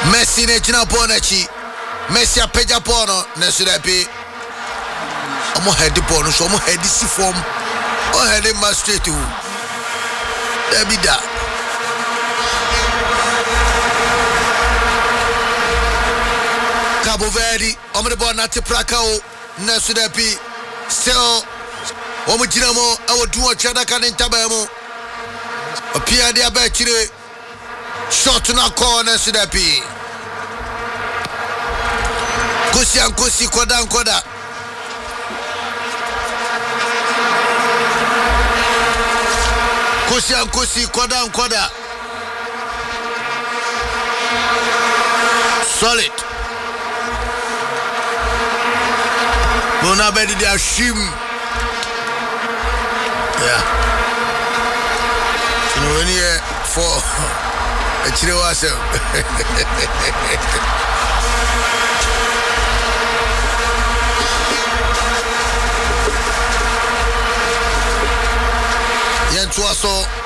Messi ne gyina ball n'akyi. Messi apagya ball no na so da bi. Omo head ball no so omo head si form. O head ma straight to. Da bi da. Cabo Verde, omo the ball na te praka o na so da bi. Still omo gyina mo e wo duo twada ka ne ntaba mo. Opia dia ba chire. Shot na corner so da bi. Kosi koda. Kosi koda. Solid. Bona bedi dia shim. Yeah. You know when you for a chile wasem. Yentuaso